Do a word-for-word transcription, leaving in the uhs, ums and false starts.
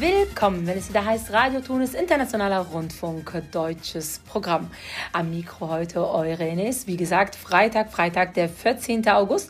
Willkommen, wenn es wieder heißt Radio Tunis, internationaler Rundfunk, deutsches Programm. Am Mikro heute eure Ines, wie gesagt, Freitag, Freitag, der vierzehnten August.